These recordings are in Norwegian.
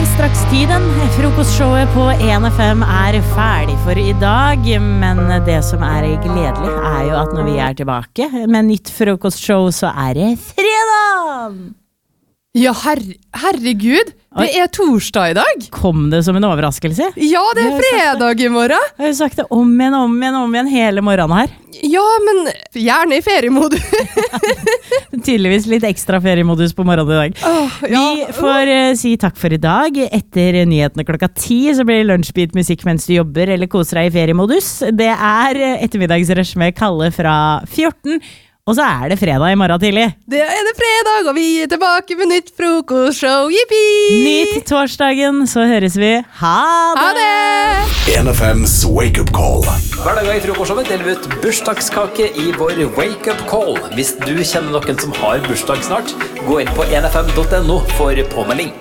straks tiden. Frokostshowet på 1FM ferdig for i dag, men det som gledelig jo at når vi tilbake med nytt frokostshow, så det fredag! Ja, herregud, det torsdag i dag. Kom det som en overraskelse? Ja, det fredag i morgen. Jeg har sagt det om igjen hele morgenen her. Ja, men gjerne i feriemodus. Tydeligvis litt ekstra feriemodus på morgenen i dag. Ja. Vi får si takk for i dag. Etter nyhetene 10:00 så blir det lunsjbit musikk mens du jobber eller koser deg i feriemodus. Det ettermiddagsrush med Kalle fra 14. Og så det fredag i morgen tidlig. Det det fredag, og vi tilbake med nytt frokostshow. Yippie! Nyt torsdagen, så høres vi. Ha det! 1FMs Wake Up Call. Hver dag i frokostshowet deler vi ut bursdagskake i vår Wake Up Call. Hvis du kjenner noen som har bursdag snart, gå inn på 1fm.no for påmelding.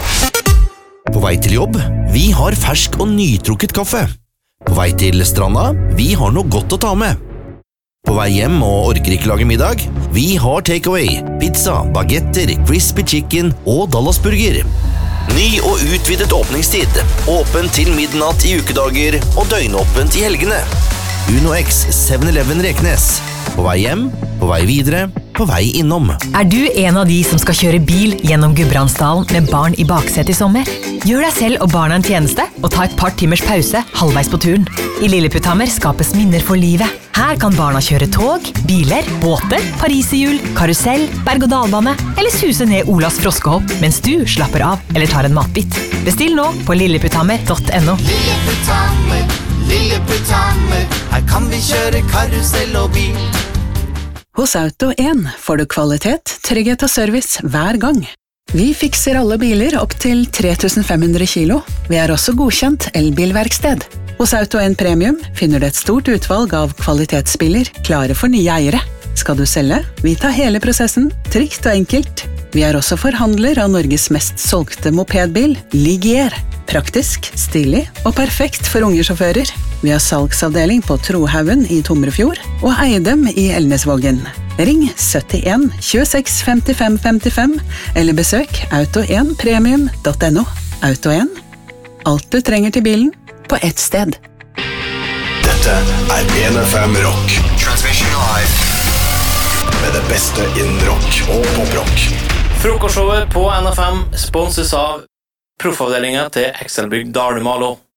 På vei til jobb, vi har fersk og nytrukket kaffe. På vei til stranda, vi har noe godt å ta med. På vei hjem og orker ikke lage middag? Vi har takeaway, pizza, bagetter, crispy chicken og Dallasburger. Ny og utvidet åpningstid. Åpen til midnatt i ukedager og døgnåpent i helgene. Uno X 7-Eleven Reknes. På vei hjem, på vei videre, på vei innom. Du en av de som skal kjøre bil gjennom Gudbrandsdalen med barn i baksetet i sommer? Gjør deg selv og barna en tjeneste og ta et par timers pause halvveis på turen. I Lilleputthammer skapes minner for livet. Her kan barna kjøre tog, biler, båter, pariserhjul, karusell, berg-og-dalbane eller suse ned Olas froskehopp mens du slapper av eller tar en matbit. Bestill nå på lilleputthammer.no. Lilleputthammer, Lilleputthammer, her kan vi kjøre karusell og bil. Hos Auto 1 får du kvalitet, trygghet og service hver gang. Vi fikser alle biler opp til 3500 kilo. Vi også godkjent elbilverksted. Hos Auto 1 Premium finner du et stort utvalg av kvalitetsbiler klare for nye eiere. Skal du selge? Vi tar hele prosessen, trygt og enkelt. Vi også forhandler av Norges mest solgte mopedbil, Ligier. Praktisk, stilig og perfekt for unge sjåfører. Vi har salgsavdeling på Trohaugen i Tomrefjord og Eidem i Elnesvågen. Ring 71 26 55 55 eller besøk auto1premium.no. Auto 1. Alt du trenger til bilen på ett sted. Dette 1FM Rock. Transmission live. Med det beste innen rock og poprock. Frokostshowet på 1FM sponses av Proffavdelingen til Excelbygg Dalmalo.